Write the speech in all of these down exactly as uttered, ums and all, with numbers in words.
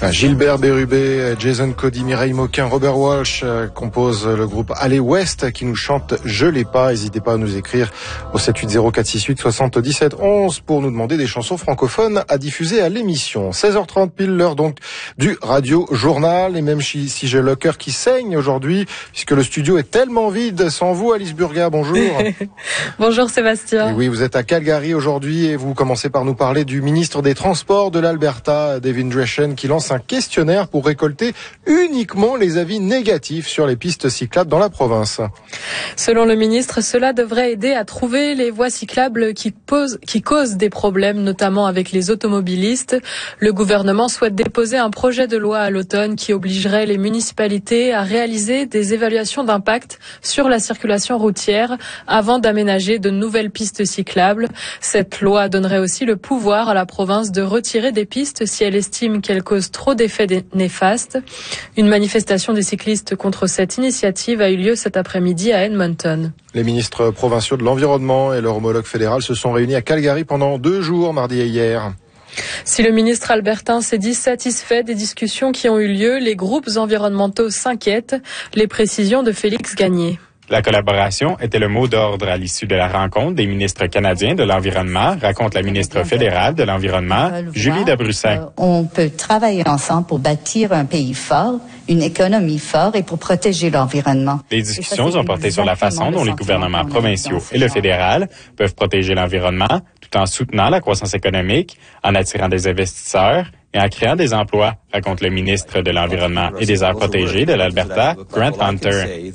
Gilbert Bérubé, Jason Cody, Mireille Moquin, Robert Walsh euh, composent le groupe Aller Ouest qui nous chante Je l'ai pas. N'hésitez pas à nous écrire au sept huit zéro quatre six huit soixante-dix-sept onze pour nous demander des chansons francophones à diffuser à l'émission. seize heures trente pile, l'heure donc du Radio Journal. Et même si, si j'ai le cœur qui saigne aujourd'hui, puisque le studio est tellement vide sans vous, Alice Burga, bonjour. Bonjour Sébastien. Et oui, vous êtes à Calgary aujourd'hui et vous commencez par nous parler du ministre des Transports de l'Alberta, Devin Dreschen, qui lance un questionnaire pour récolter uniquement les avis négatifs sur les pistes cyclables dans la province. Selon le ministre, cela devrait aider à trouver les voies cyclables qui posent, qui causent des problèmes, notamment avec les automobilistes. Le gouvernement souhaite déposer un projet de loi à l'automne qui obligerait les municipalités à réaliser des évaluations d'impact sur la circulation routière avant d'aménager de nouvelles pistes cyclables. Cette loi donnerait aussi le pouvoir à la province de retirer des pistes si elle estime qu'elles causent trop d'effets néfastes. Une manifestation des cyclistes contre cette initiative a eu lieu cet après-midi à Edmonton. Les ministres provinciaux de l'environnement et leur homologue fédéral se sont réunis à Calgary pendant deux jours, mardi et hier. Si le ministre albertain s'est dit satisfait des discussions qui ont eu lieu, les groupes environnementaux s'inquiètent. Les précisions de Félix Gagné. La collaboration était le mot d'ordre à l'issue de la rencontre des ministres canadiens de l'Environnement, raconte la ministre fédérale de l'Environnement, Julie Dabrussin. Euh, on peut travailler ensemble pour bâtir un pays fort, une économie forte et pour protéger l'environnement. Les discussions ont porté sur la façon dont les gouvernements provinciaux et le fédéral peuvent protéger l'environnement tout en soutenant la croissance économique, en attirant des investisseurs et en créant des emplois, raconte le ministre de l'Environnement et des Aires protégées de l'Alberta, Grant Hunter.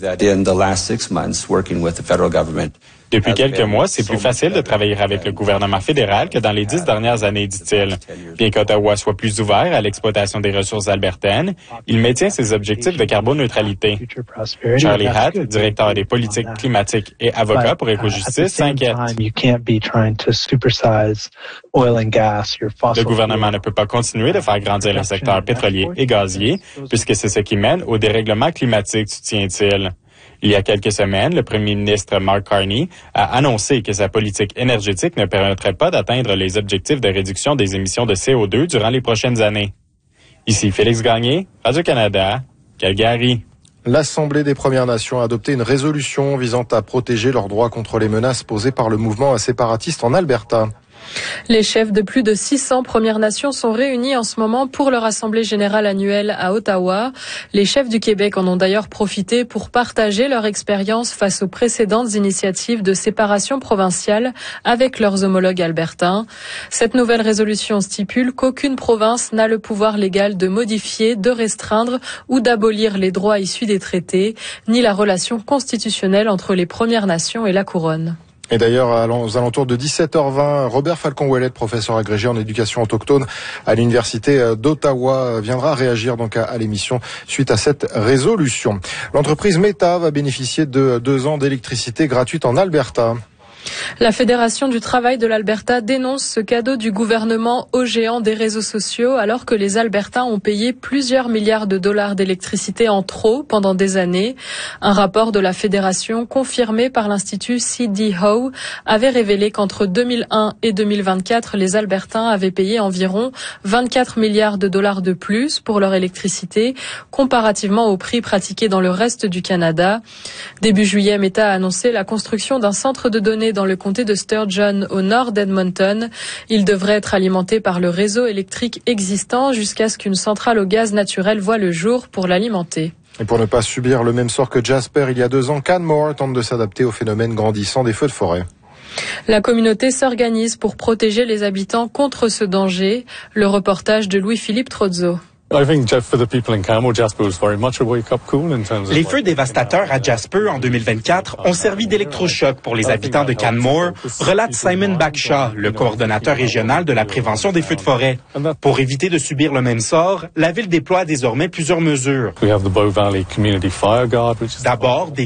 Depuis quelques mois, c'est plus facile de travailler avec le gouvernement fédéral que dans les dix dernières années, dit-il. Bien qu'Ottawa soit plus ouvert à l'exploitation des ressources albertaines, il maintient ses objectifs de carboneutralité. Charlie Hatt, directeur des politiques climatiques et avocat pour Éco-Justice, s'inquiète. Le gouvernement ne peut pas continuer de faire grandir le secteur pétrolier et gazier, puisque c'est ce qui mène au dérèglement climatique, soutient-il. Il y a quelques semaines, le premier ministre Mark Carney a annoncé que sa politique énergétique ne permettrait pas d'atteindre les objectifs de réduction des émissions de C O deux durant les prochaines années. Ici Félix Gagné, Radio-Canada, Calgary. L'Assemblée des Premières Nations a adopté une résolution visant à protéger leurs droits contre les menaces posées par le mouvement séparatiste en Alberta. Les chefs de plus de six cents Premières Nations sont réunis en ce moment pour leur assemblée générale annuelle à Ottawa. Les chefs du Québec en ont d'ailleurs profité pour partager leur expérience face aux précédentes initiatives de séparation provinciale avec leurs homologues albertains. Cette nouvelle résolution stipule qu'aucune province n'a le pouvoir légal de modifier, de restreindre ou d'abolir les droits issus des traités, ni la relation constitutionnelle entre les Premières Nations et la Couronne. Et d'ailleurs, aux alentours de dix-sept heures vingt, Robert Falcon-Ouellet, professeur agrégé en éducation autochtone à l'Université d'Ottawa, viendra réagir donc à, à l'émission suite à cette résolution. L'entreprise Meta va bénéficier de deux ans d'électricité gratuite en Alberta. La Fédération du travail de l'Alberta dénonce ce cadeau du gouvernement aux géants des réseaux sociaux alors que les Albertains ont payé plusieurs milliards de dollars d'électricité en trop pendant des années. Un rapport de la Fédération confirmé par l'Institut C D Howe avait révélé qu'entre deux mille un et deux mille vingt-quatre, les Albertains avaient payé environ vingt-quatre milliards de dollars de plus pour leur électricité comparativement au prix pratiqué dans le reste du Canada. Début juillet, Meta a annoncé la construction d'un centre de données dans le comté de Sturgeon, au nord d'Edmonton. Il devrait être alimenté par le réseau électrique existant jusqu'à ce qu'une centrale au gaz naturel voie le jour pour l'alimenter. Et pour ne pas subir le même sort que Jasper il y a deux ans, Canmore tente de s'adapter au phénomène grandissant des feux de forêt. La communauté s'organise pour protéger les habitants contre ce danger. Le reportage de Louis-Philippe Trozzo. Les feux dévastateurs à Jasper en deux mille vingt-quatre ont servi d'électrochoc pour les habitants de Canmore, relate Simon Backshaw, le coordonnateur régional de la prévention des feux de forêt. Pour éviter de subir le même sort, la ville déploie désormais plusieurs mesures. D'abord, des